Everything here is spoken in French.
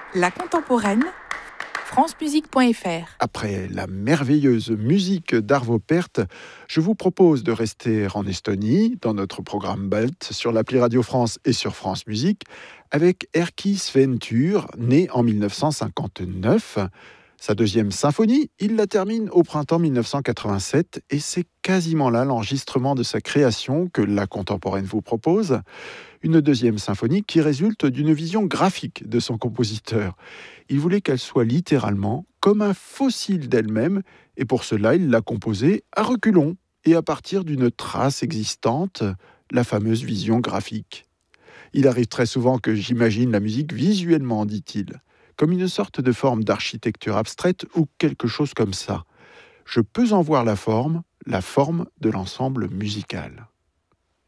La contemporaine, francemusique.fr. Après la merveilleuse musique d'Arvo Pärt, je vous propose de rester en Estonie, dans notre programme BALT, sur l'appli Radio France et sur France Musique, avec Erkki Sven Tür, né en 1959. Sa deuxième symphonie, il la termine au printemps 1987 et c'est quasiment là l'enregistrement de sa création que la contemporaine vous propose. Une deuxième symphonie qui résulte d'une vision graphique de son compositeur. Il voulait qu'elle soit littéralement comme un fossile d'elle-même et pour cela il l'a composée à reculons et à partir d'une trace existante, la fameuse vision graphique. Il arrive très souvent que j'imagine la musique visuellement, dit-il, comme une sorte de forme d'architecture abstraite ou quelque chose comme ça. Je peux en voir la forme de l'ensemble musical.